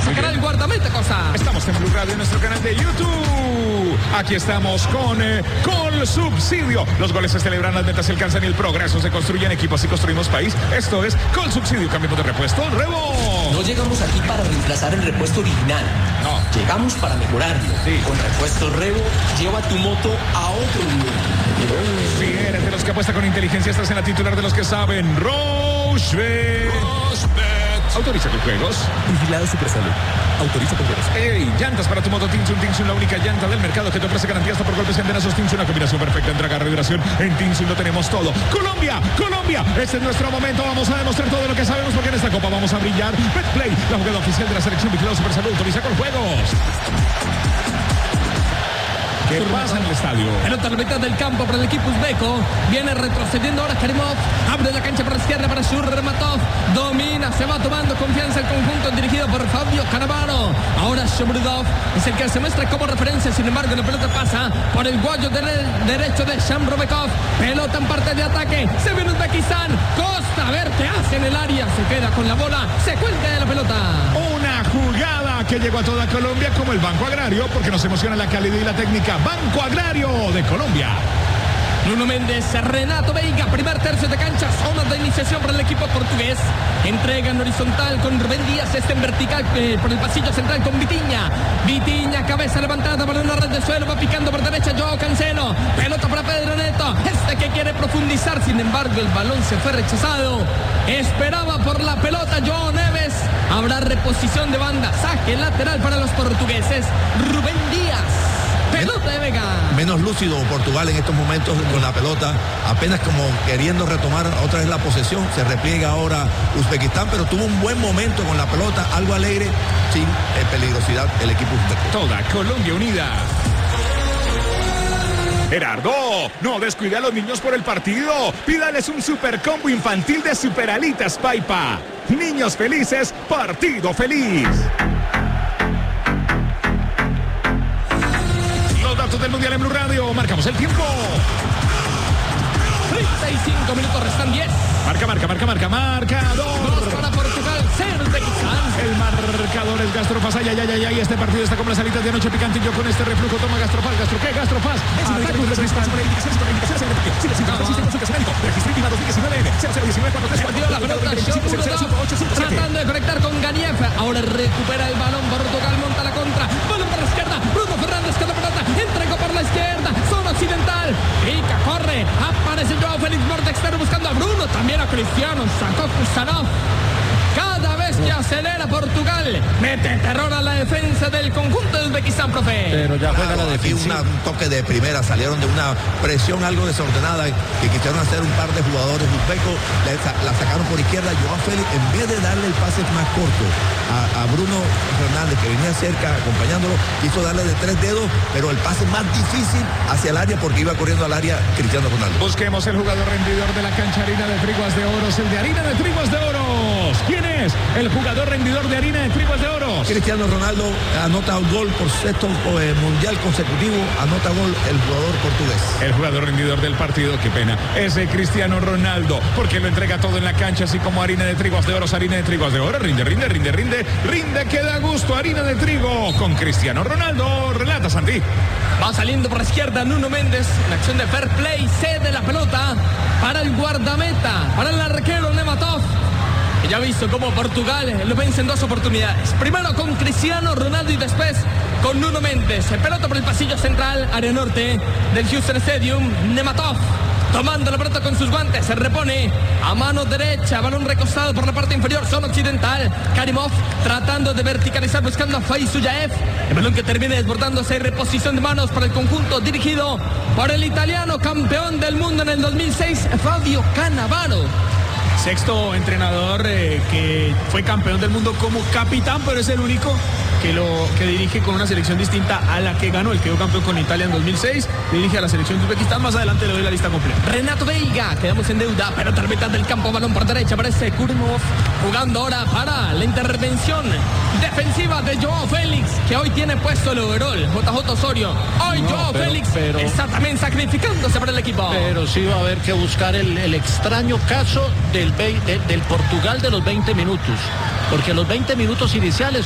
sacará el guardameta Cosa. Estamos en Blue Radio, en nuestro canal de YouTube. Aquí estamos con Colsubsidio. Los goles se celebran, las metas se alcanzan y el progreso se construye en equipos y construimos país. Esto es Colsubsidio. Cambiamos de repuesto, Rebo. No llegamos aquí para reemplazar el repuesto original. No. Llegamos para mejorarlo. Sí. Con repuesto Rebo, lleva tu moto a otro nivel. Si eres de los que apuesta con inteligencia, estás en la titular de los que saben. Rochebet. Autoriza tus juegos. Vigilado Supersalud. Autoriza tus juegos. Hey, llantas para tu moto Tinsun. Tinsun, la única llanta del mercado que te ofrece garantía hasta por golpes y antenazos. Tinsun, una combinación perfecta entre agarre y vibración. En Tinsun lo tenemos todo. Colombia, Colombia, este es nuestro momento. Vamos a demostrar todo lo que sabemos porque en esta copa vamos a brillar. Betplay, la jugada oficial de la selección. Vigilado Supersalud. Autoriza con juegos. ¿Qué pasa en el estadio? Pelota a la mitad del campo para el equipo uzbeco. Viene retrocediendo ahora Karimov. Abre la cancha para la izquierda para Shurmatov. Domina, se va tomando confianza el conjunto dirigido por Fabio Cannavaro. Ahora Shobrudov es el que se muestra como referencia. Sin embargo, la pelota pasa por el guayo derecho de Shamrobekov. Pelota en parte de ataque. Se viene Uzbekistán. Costa, a ver qué hace en el área. Se queda con la bola. Se cuelga de la pelota. Una jugada que llegó a toda Colombia como el Banco Agrario, porque nos emociona la calidad y la técnica. Banco Agrario de Colombia. Nuno Méndez, Renato Veiga, primer tercio de cancha, zona de iniciación para el equipo portugués. Entrega en horizontal con Rubén Díaz, en vertical por el pasillo central con Vitinha. Vitinha, cabeza levantada para una red de suelo, va picando por derecha Joao Cancelo. Pelota para Pedro Neto, que quiere profundizar, sin embargo el balón se fue rechazado. Esperaba por la pelota Joao Neves. Habrá reposición de banda, saque lateral para los portugueses. Rubén Díaz. Pelota de Vega. Menos lúcido Portugal en estos momentos con la pelota, apenas como queriendo retomar otra vez la posesión. Se repliega ahora Uzbekistán, pero tuvo un buen momento con la pelota, algo alegre, sin peligrosidad el equipo uzbeko. Toda Colombia unida. Gerardo, no descuide a los niños por el partido. Pídales un super combo infantil de Superalitas Paipa. Niños felices, partido feliz. Del Mundial en Blue Radio, marcamos el tiempo. 35 minutos, restan 10. Marcador. 2 para Portugal, 0 Uzbekistán. El marcador es Gastrofaz. Ay. Este partido está como las alitas de anoche picantillo con este reflujo. Toma Gastrofaz. ¿Qué? Gastrofaz. La pelota, tratando de conectar con Ganiev. Ahora recupera el balón. Portugal monta la contra. Balón para la izquierda. Bruno Fernández con la pelota. Entregó por la izquierda. Zona occidental. Pica, corre. Aparece Joao Félix Morte externo buscando a Bruno. También a Cristiano. Sacó Kusanov. Cada vez que acelera Portugal, mete terror a la defensa del conjunto de Uzbekistán, profe. Pero ya juega la defensa. Un toque de primera, salieron de una presión algo desordenada que quisieron hacer un par de jugadores uzbecos, la sacaron por izquierda. Joao Félix, en vez de darle el pase más corto a Bruno Fernández, que venía cerca acompañándolo, quiso darle de 3 dedos, pero el pase más difícil hacia el área porque iba corriendo al área Cristiano Ronaldo. Busquemos el jugador rendidor de la cancha, Harina de Triguas de Oros, el de Harina de Triguas de Oros. ¿Quién es el jugador rendidor de Harina de Triguas de Oros? Cristiano Ronaldo anota un gol por sexto mundial consecutivo, anota gol el jugador portugués. El jugador rendidor del partido, qué pena, ese Cristiano Ronaldo, porque lo entrega todo en la cancha, así como Harina de Triguas de Oros. Harina de Triguas de Oro, rinde, que da gusto. Harina de trigo con Cristiano Ronaldo. Relata Santi. Va saliendo por la izquierda Nuno Méndez, en acción de fair play, cede la pelota para el guardameta, para el arquero Nematov. Ya ha visto cómo Portugal lo vence en 2 oportunidades. Primero con Cristiano Ronaldo y después con Nuno Méndez. Pelota por el pasillo central, área norte del Houston Stadium. Nematov tomando la pelota con sus guantes, se repone a mano derecha, balón recostado por la parte inferior, zona occidental. Karimov tratando de verticalizar, buscando a Faizullaev. El balón que termina desbordándose, reposición de manos para el conjunto dirigido por el italiano campeón del mundo en el 2006, Fabio Cannavaro. Sexto entrenador que fue campeón del mundo como capitán, pero es el único que dirige con una selección distinta a la que ganó. El quedó campeón con Italia en 2006, dirige a la selección de Uzbekistán. Más adelante le doy la lista completa. Renato Veiga, quedamos en deuda, pero a mitad del campo, balón por derecha, aparece Kurimov, jugando ahora para la intervención defensiva de Joao Félix, que hoy tiene puesto el overall. JJ Osorio, hoy no, Joao Félix está también sacrificándose para el equipo. Pero sí va a haber que buscar el extraño caso del Portugal de los 20 minutos, porque los 20 minutos iniciales